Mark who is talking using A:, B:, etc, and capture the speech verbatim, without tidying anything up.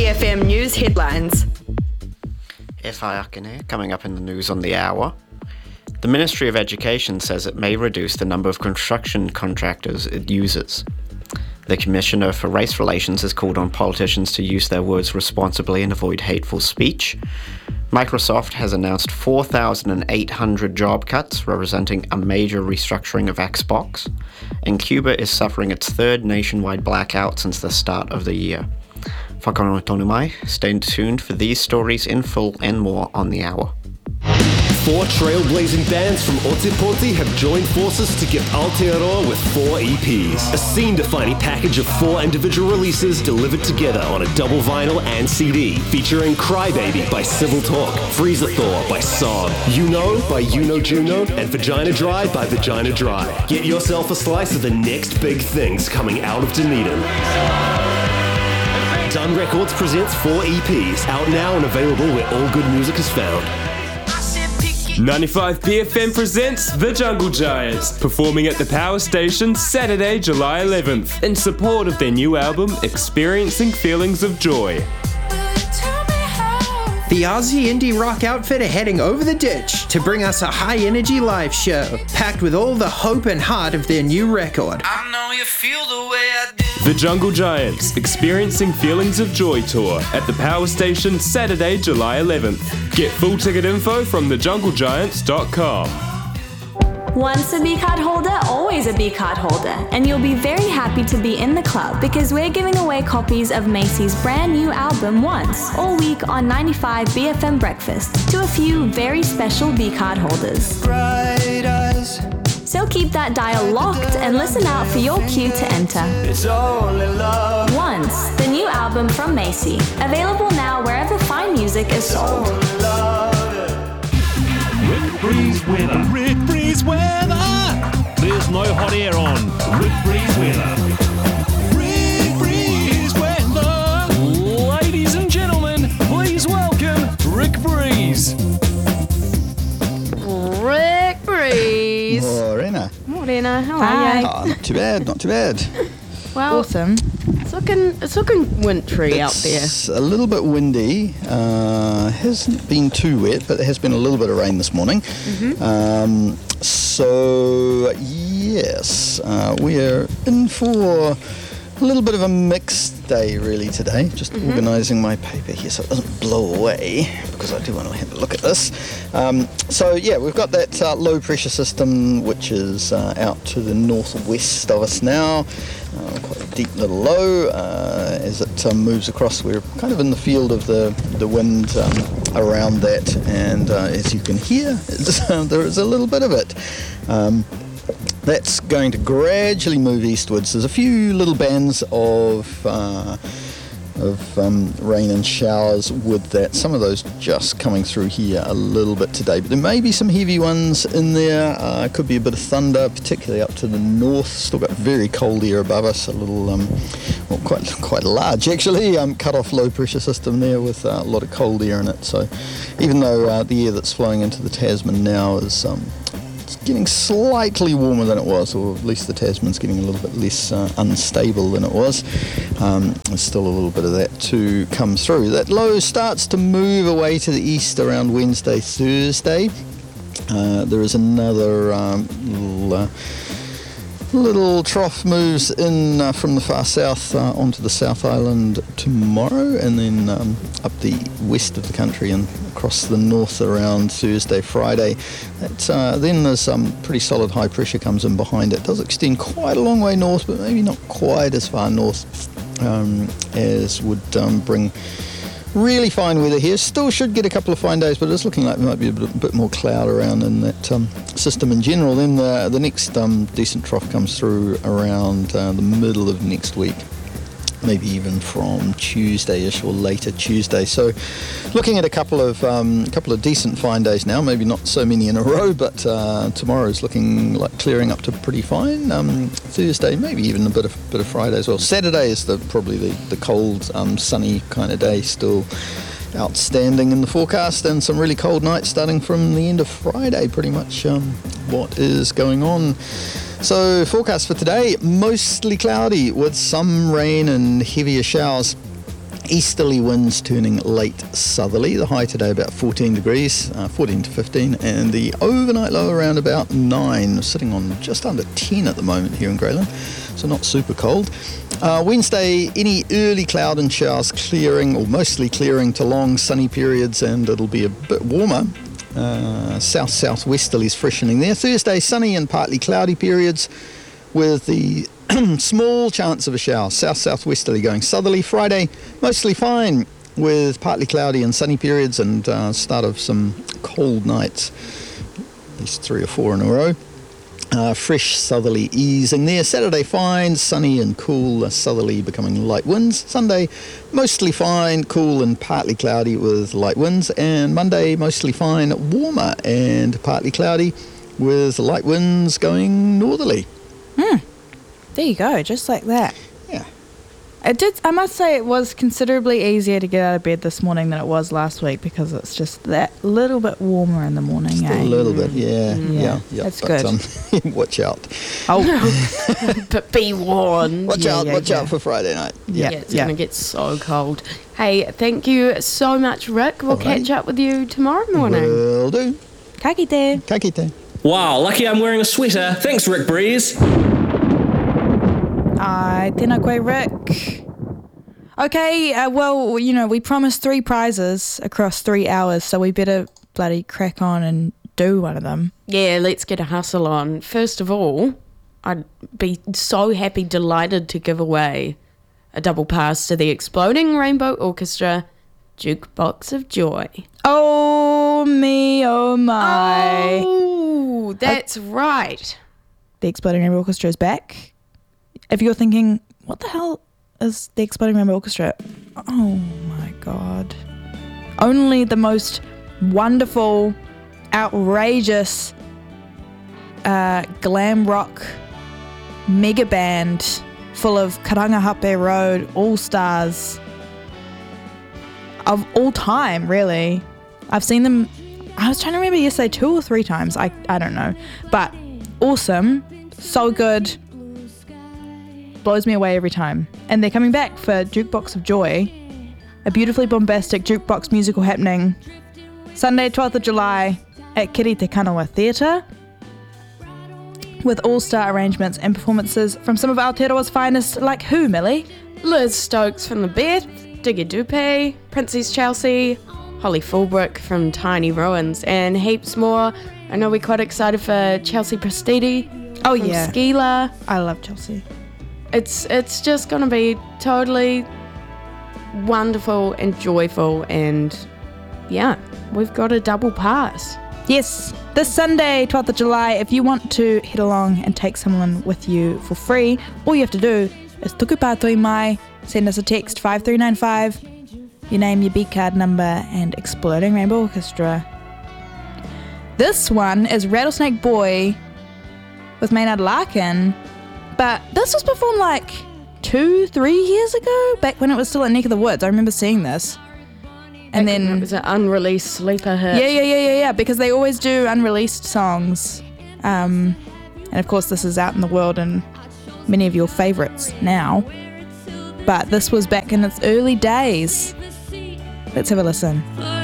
A: F M News headlines.
B: E whaiakene, coming up in the news on the hour. The Ministry of Education says it may reduce the number of construction contractors it uses. The Commissioner for Race Relations has called on politicians to use their words responsibly and avoid hateful speech. Microsoft has announced four thousand eight hundred job cuts, representing a major restructuring of Xbox. And Cuba is suffering its third nationwide blackout since the start of the year. Whakarongo tonu mai. Stay tuned for these stories in full and more on the hour.
C: Four trailblazing bands from Otepoti have joined forces to gift Aotearoa with four E Ps. A scene-defining package of four individual releases delivered together on a double vinyl and C D, featuring Crybaby by Civil Talk, Freezer Thor by Sob, You Know by You Know Juno, and Vagina Dry by Vagina Dry. Get yourself a slice of the next big things coming out of Dunedin. Dun Records presents four E Ps, out now and available where all good music is found.
D: ninety-five P F M presents The Jungle Giants, performing at the Power Station Saturday, July eleventh, in support of their new album, Experiencing Feelings of Joy.
E: The Aussie indie rock outfit are heading over the ditch to bring us a high-energy live show, packed with all the hope and heart of their new record.
F: I know you feel the way I do.
D: The Jungle Giants, Experiencing Feelings of Joy tour at the Power Station Saturday, July eleventh. Get full ticket info from the jungle giants dot com.
G: Once a B-card holder, always a B-card holder, and you'll be very happy to be in the club because we're giving away copies of Macy's brand new album Once, all week on ninety-five B F M Breakfast, to a few very special B-card holders.
F: Bright eyes.
G: So keep that dial locked and listen out for your cue to enter.
F: It's only love.
G: Once, the new album from Macy, available now wherever fine music is sold.
H: Rick Breeze weather. Rick Breeze weather. There's no hot air on. Rick Breeze weather. Rick Breeze weather. Ladies and gentlemen, please welcome Rick Breeze.
A: Rick Breeze.
I: Morena.
A: Morena, how
G: Hi.
A: are you?
I: Oh, not too bad, not too bad.
A: Well, awesome. It's looking, it's looking wintry out there.
I: It's a little bit windy. Uh, hasn't been too wet, but there has been a little bit of rain this morning.
A: Mm-hmm.
I: Um, so, yes, uh, we're in for a little bit of a mixed day really today. Just mm-hmm. organising my paper here so it doesn't blow away, because I do want to have a look at this. Um, so yeah, we've got that uh, low pressure system which is uh, out to the northwest of us now. Uh, quite a deep little low. Uh, as it um, moves across, we're kind of in the field of the, the wind um, around that, and uh, as you can hear, it's, uh, there is a little bit of it. Um, That's going to gradually move eastwards. There's a few little bands of uh, of um, rain and showers with that. Some of those just coming through here a little bit today, but there may be some heavy ones in there. Uh, could be a bit of thunder, particularly up to the north. Still got very cold air above us. A little, um, well, quite quite large actually. Um, cut off low pressure system there with uh, a lot of cold air in it. So even though uh, the air that's flowing into the Tasman now is um, getting slightly warmer than it was, or at least the Tasman's getting a little bit less uh, unstable than it was. Um, there's still a little bit of that to come through. That low starts to move away to the east around Wednesday, Thursday. Uh, there is another um, little, uh, little trough moves in uh, from the far south uh, onto the South Island tomorrow, and then um, up the west of the country and across the north around Thursday, Friday. That, uh, then there's some um, pretty solid high pressure comes in behind it. It does extend quite a long way north, but maybe not quite as far north um, as would um, bring really fine weather here. Still should get a couple of fine days, but it's looking like there might be a bit, a bit more cloud around in that um, system in general. Then the, the next um, decent trough comes through around uh, the middle of next week. Maybe even from Tuesday-ish or later Tuesday. So looking at a couple of um, couple of decent fine days now, maybe not so many in a row, but uh, tomorrow's looking like clearing up to pretty fine. Um, Thursday, maybe even a bit of bit of Friday as well. Saturday is the probably the, the cold, um, sunny kind of day still outstanding in the forecast, and some really cold nights starting from the end of Friday, pretty much um, what is going on. So forecast for today, mostly cloudy with some rain and heavier showers. Easterly winds turning late southerly. The high today about fourteen degrees, uh, fourteen to fifteen, and the overnight low around about nine, sitting on just under ten at the moment here in Greyland, so not super cold. Uh, Wednesday, any early cloud and showers clearing, or mostly clearing, to long sunny periods, and it'll be a bit warmer. Uh, south-southwesterlies freshening there. Thursday, sunny and partly cloudy periods, with the small chance of a shower. South-southwesterly going southerly. Friday, mostly fine with partly cloudy and sunny periods, and uh, start of some cold nights, at least three or four in a row. Uh, fresh southerly easing there. Saturday fine, sunny and cool, uh, southerly becoming light winds. Sunday mostly fine, cool and partly cloudy with light winds. And Monday mostly fine, warmer and partly cloudy with light winds going northerly.
A: Hmm. There you go, just like that.
I: Yeah.
A: It did. I must say it was considerably easier to get out of bed this morning than it was last week, because it's just that little bit warmer in the morning.
I: Just
A: eh?
I: a little bit, yeah.
A: Mm.
I: Yeah,
A: Yeah,
I: yeah.
A: that's
I: but,
A: good.
I: Um, watch out.
A: Oh, but be warned.
I: Watch
A: Yeah,
I: out,
A: yeah,
I: watch
A: yeah.
I: out for Friday night.
A: Yeah,
I: Yeah.
A: it's
B: It's going to get so cold. Hey, thank you so much, Rick. We'll
I: All right.
B: catch up with you tomorrow morning.
I: Will do.
A: Ka kite.
I: Ka kite.
J: Wow, lucky I'm wearing a sweater. Thanks, Rick Breeze.
A: Ai, tēnā koe, Rick. Okay, uh, well, you know, we promised three prizes across three hours, so we better bloody crack on and do one of them.
B: Yeah, let's get a hustle on. First of all, I'd be so happy, delighted to give away a double pass to the Exploding Rainbow Orchestra Jukebox of Joy.
A: Oh me, oh my.
B: Oh, that's right.
A: The Exploding Rainbow Orchestra is back. If you're thinking, what the hell is the Exploding Rainbow Orchestra? Oh my god. Only the most wonderful, outrageous, uh, glam rock mega band full of Karangahape Road all-stars of all time, really. I've seen them, I was trying to remember yesterday, two or three times. I, I don't know. But awesome. So good. Blows me away every time. And they're coming back for Jukebox of Joy, a beautifully bombastic jukebox musical happening Sunday, twelfth of July at Kiri Te Kanawa Theatre, with all-star arrangements and performances from some of Aotearoa's finest, like who, Millie?
B: Liz Stokes from The Beth, Diggy Dupe, Princess Chelsea, Holly Fulbrook from Tiny Ruins, and heaps more. I know we're quite excited for Chelsea Prestiti.
A: Oh
B: from
A: yeah.
B: Skeela.
A: I love Chelsea.
B: It's it's just going to be totally wonderful and joyful, and yeah, we've got a double pass.
A: Yes, this Sunday, twelfth of July, if you want to head along and take someone with you for free, all you have to do is tuku pātoi mai, send us a text five three nine five, your name, your B card number, and Exploding Rainbow Orchestra. This one is Rattlesnake Boy with Maynard Larkin, but this was performed like two, three years ago, back when it was still at Neck of the Woods. I remember seeing this. And
B: Back when
A: then
B: it was an unreleased sleeper hit.
A: Yeah, yeah, yeah, yeah, yeah, because they always do unreleased songs. Um, and of course this is out in the world and many of your favourites now. But this was back in its early days. Let's have a listen.